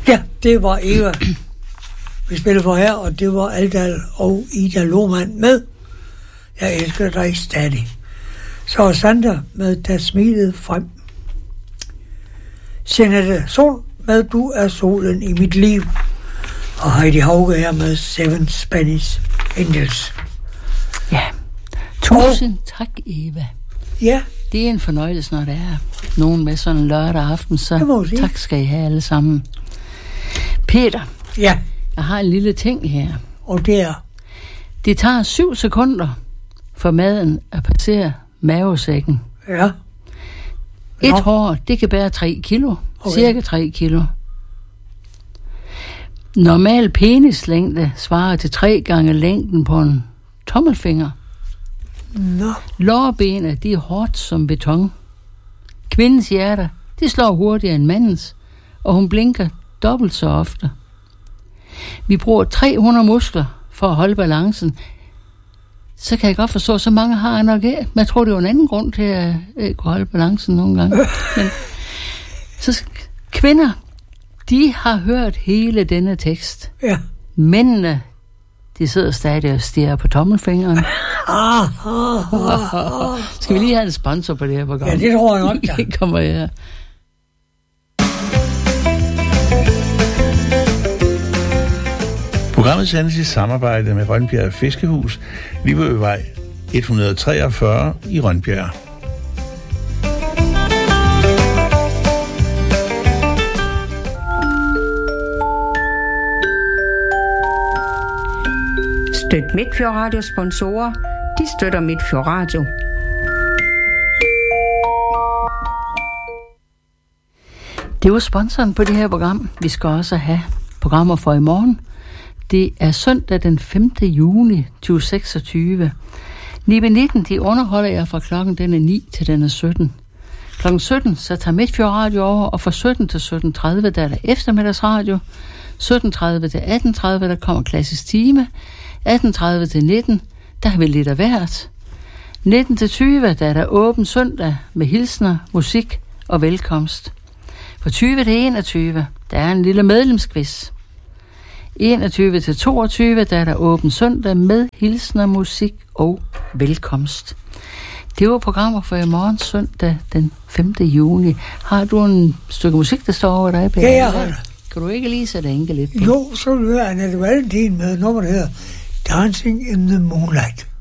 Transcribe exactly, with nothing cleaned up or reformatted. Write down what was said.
Ja, det var Eva, vi spillede for her, og det var Aldal og Ida Lohmann med Jeg elsker dig stadig. Så var Sandra med Der smilede frem. Jeanette Sol med Du er solen i mit liv. Og Heidi Hauge her med Seven Spanish Angels. Ja, tusind og, tak, Eva. Ja. Det er en fornøjelse, når der er nogen med sådan en lørdag aften, så tak skal I have alle sammen. Peter, ja. Jeg har en lille ting her. Og det er? Det tager syv sekunder for maden at passere mavesækken. Ja. Et hår, det kan bære tre kilo. Okay. Cirka tre kilo. Normal penislængde svarer til tre gange længden på en tommelfinger. Nå. Lårbenet, de er hårdt som beton. Kvindens hjerte, de slår hurtigere end mandens, og hun blinker dobbelt så ofte. Vi bruger tre hundrede muskler for at holde balancen. Så kan jeg godt forstå, så mange har jeg nok ikke. Men jeg tror, det er en anden grund til at øh, kunne holde balancen nogle gange. Men, så kvinder, de har hørt hele denne tekst. Ja. Mændene, de sidder stadig og stirrer på tommelfingeren. Ah, ah, ah, ah. Skal vi lige have en sponsor på det her program? Ja, det tror jeg nok, ja. Det kommer her. Programmet sendes i samarbejde med Rønbjerg Fiskehus, Livøvej et hundrede og treogfyrre i Rønbjerg. Støt Midtfjord Radio sponsorer. De støtter Midtfjord Radio. Det var sponsoren på det her program. Vi skal også have programmer for i morgen. Det er søndag den femte juni to tusind og seksogtyve. ni nitten, de underholder jeg fra klokken den er ni til den er sytten. Klokken sytten, så tager Midtfjord Radio over, og fra sytten til sytten tredive, der er der eftermiddagsradio. sytten tredive til atten tredive, der kommer klassisk time. atten tredive til nitten, der har vi lidt af hvert. nitten til tyve, der er der åben søndag med hilsner, musik og velkomst. Fra tyve til enogtyve, der er en lille medlemsquiz. enogtyve til toogtyve, der er der åben søndag med hilsner, musik og velkomst. Det var programmer for i morgen søndag den femte juni. Har du en stykke musik, der står over dig? Ja, jeg har det. Kan du ikke lige sætte enke lidt på? Jo, så vil jeg Annette Valentin med nummer, der hedder Dancing in the Moonlight.